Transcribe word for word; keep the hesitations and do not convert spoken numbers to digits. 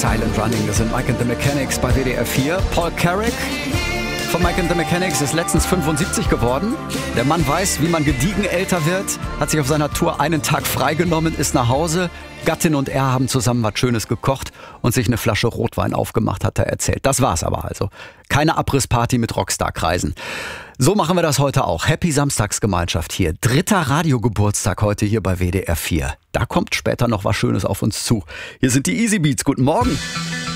Silent Running. Das sind Mike and the Mechanics bei W D R vier. Paul Carrack von Mike and the Mechanics ist letztens fünfundsiebzig geworden. Der Mann weiß, wie man gediegen älter wird, hat sich auf seiner Tour einen Tag freigenommen, ist nach Hause. Gattin und er haben zusammen was Schönes gekocht und sich eine Flasche Rotwein aufgemacht, hat er erzählt. Das war's aber also. Keine Abrissparty mit Rockstar-Kreisen. So machen wir das heute auch. Happy Samstagsgemeinschaft hier. Dritter Radiogeburtstag heute hier bei W D R vier. Da kommt später noch was Schönes auf uns zu. Hier sind die Easy Beats. Guten Morgen.